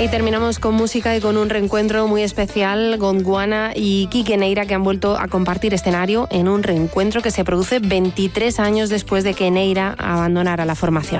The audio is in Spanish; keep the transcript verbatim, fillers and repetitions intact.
Y terminamos con música y con un reencuentro muy especial. Gondwana y Quique Neira, que han vuelto a compartir escenario en un reencuentro que se produce veintitrés años después de que Neira abandonara la formación.